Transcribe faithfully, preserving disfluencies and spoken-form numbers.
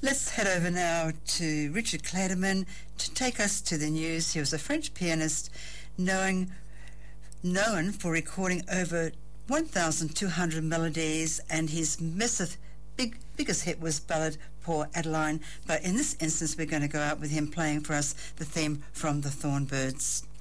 Let's head over now to Richard Clayderman to take us to the news. He was a French pianist knowing, known for recording over one thousand two hundred melodies, and his massive, big, biggest hit was ballad Poor Adeline. But in this instance, we're going to go out with him playing for us the theme from The Thornbirds.